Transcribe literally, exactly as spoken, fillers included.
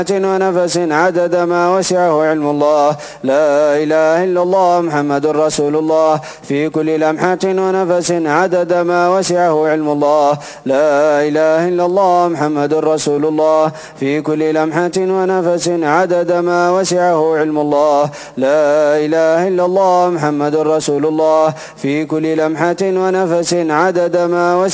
ونفس عدد ما وسعه علم الله. لا إله إلا الله محمد رسول الله في كل لمحة ونفس عدد ما وسعه علم الله. لا إله إلا الله محمد رسول الله في كل لمحة ونفس عدد ما وسعه علم الله. لا إله إلا الله محمد رسول الله في كل لمحة ونفس عدد ما وسعه